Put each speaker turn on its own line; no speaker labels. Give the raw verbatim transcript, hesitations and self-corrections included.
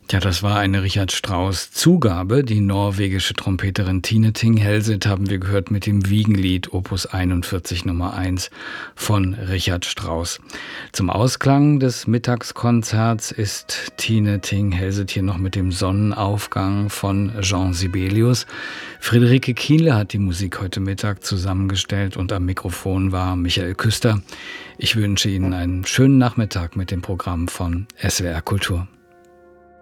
Ja, das war eine Richard Strauss-Zugabe. Die norwegische Trompeterin Tine Thing Helseth haben wir gehört mit dem Wiegenlied Opus einundvierzig Nummer eins von Richard Strauss. Zum Ausklang des Mittagskonzerts ist Tine Thing Helseth hier noch mit dem Sonnenaufgang von Jean Sibelius. Friederike Kienle hat die Musik heute Mittag zusammengestellt und am Mikrofon war Michael Küster. Ich wünsche Ihnen einen schönen Nachmittag mit dem Programm von S W R Kultur.